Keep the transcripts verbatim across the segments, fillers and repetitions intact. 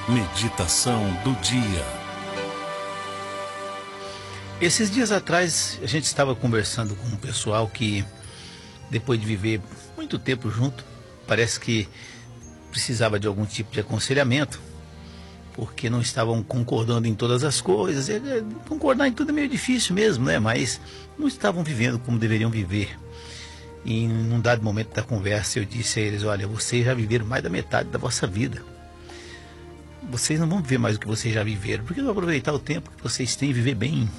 Meditação do dia. Esses dias atrás a gente estava conversando com um pessoal que, depois de viver muito tempo junto, parece que precisava de algum tipo de aconselhamento, porque não estavam concordando em todas as coisas. E, é, concordar em tudo é meio difícil mesmo, né? Mas não estavam vivendo como deveriam viver. E num dado momento da conversa eu disse a eles: olha, vocês já viveram mais da metade da vossa vida. Vocês não vão viver mais do que vocês já viveram. Por que não aproveitar o tempo que vocês têm e viver bem?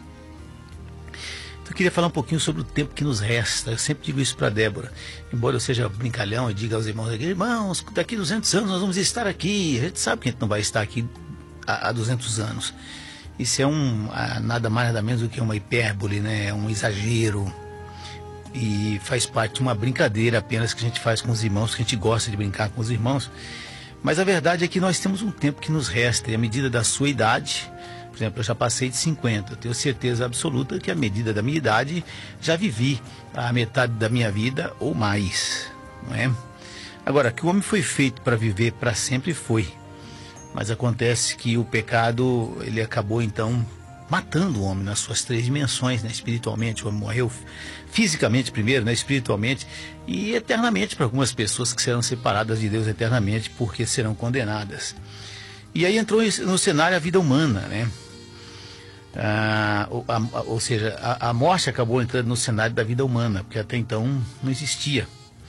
Então eu queria falar um pouquinho sobre o tempo que nos resta. Eu sempre digo isso para Débora. Embora eu seja brincalhão e diga aos irmãos aqui: irmãos, daqui a duzentos anos nós vamos estar aqui. A gente sabe que a gente não vai estar aqui há duzentos anos. Isso é um, nada mais nada menos do que uma hipérbole, né? É um exagero. E faz parte de uma brincadeira apenas que a gente faz com os irmãos, que a gente gosta de brincar com os irmãos. Mas a verdade é que nós temos um tempo que nos resta, e à medida da sua idade, por exemplo, eu já passei de cinquenta, eu tenho certeza absoluta que à medida da minha idade já vivi a metade da minha vida ou mais, não é? Agora, que o homem foi feito para viver para sempre, foi. Mas acontece que o pecado, ele acabou então matando o homem nas suas três dimensões, né? Espiritualmente, o homem morreu fisicamente primeiro, né? Espiritualmente e eternamente, para algumas pessoas que serão separadas de Deus eternamente porque serão condenadas. E aí entrou no cenário a vida humana, né? Ah, ou, a, ou seja, a, a morte acabou entrando no cenário da vida humana, porque até então não existia.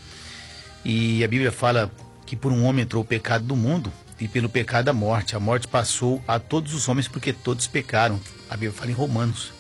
E a Bíblia fala que por um homem entrou o pecado do mundo, e pelo pecado a morte. A morte passou a todos os homens porque todos pecaram. A Bíblia fala em Romanos.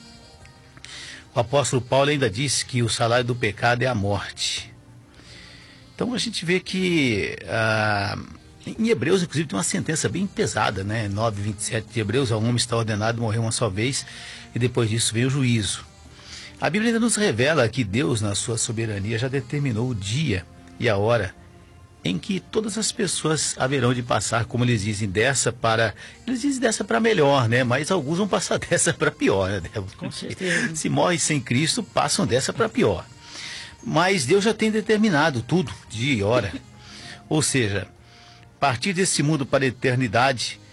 O apóstolo Paulo ainda disse que o salário do pecado é a morte. Então a gente vê que ah, em Hebreus, inclusive, tem uma sentença bem pesada, né? nove, vinte e sete de Hebreus: ao homem está ordenado morrer uma só vez, e depois disso vem o juízo. A Bíblia ainda nos revela que Deus, na sua soberania, já determinou o dia e a hora em que todas as pessoas haverão de passar, como eles dizem, dessa para... Eles dizem dessa para melhor, né? Mas alguns vão passar dessa para pior, né? Com certeza. Se morrem sem Cristo, passam dessa para pior. Mas Deus já tem determinado tudo, dia e hora. Ou seja, partir desse mundo para a eternidade